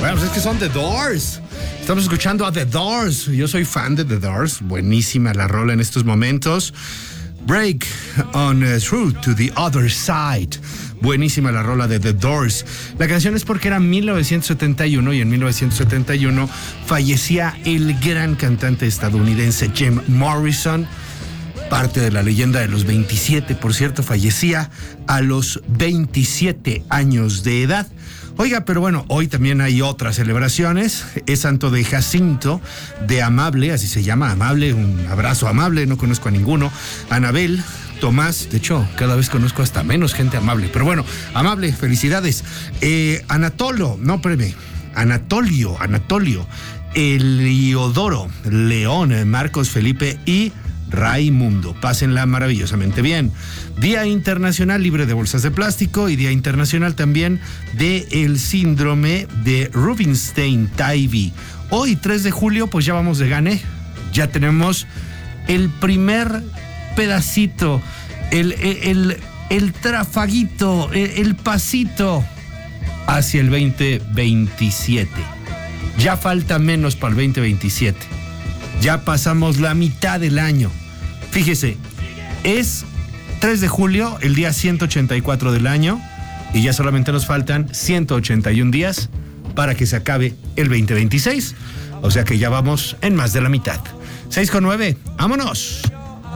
Bueno, pues es que son The Doors. Estamos escuchando a The Doors. Yo soy fan de The Doors. Buenísima la rola en estos momentos. Break on Through to the Other Side. Buenísima la rola de The Doors. La canción es porque era 1971 y en 1971 fallecía el gran cantante estadounidense Jim Morrison. Parte de la leyenda de los 27, por cierto, fallecía a los 27 años de edad. Oiga, pero bueno, hoy también hay otras celebraciones. Es santo de Jacinto, de Amable, así se llama, Amable, un abrazo Amable, no conozco a ninguno. Anabel, Tomás, de hecho, cada vez conozco hasta menos gente amable. Pero bueno, Amable, felicidades. Anatolio, Eliodoro, León, Marcos, Felipe y Raimundo. Pásenla maravillosamente bien. Día Internacional Libre de Bolsas de Plástico y Día Internacional también de el síndrome de Rubinstein-Taybi. Hoy, 3 de julio, pues ya vamos de gane. Ya tenemos el primer pedacito, el trafaguito, el pasito hacia el 2027. Ya falta menos para el 2027. Ya pasamos la mitad del año. Fíjese, es 3 de julio, el día 184 del año, y ya solamente nos faltan 181 días para que se acabe el 2026. O sea que ya vamos en más de la mitad. 6:09, ¡vámonos!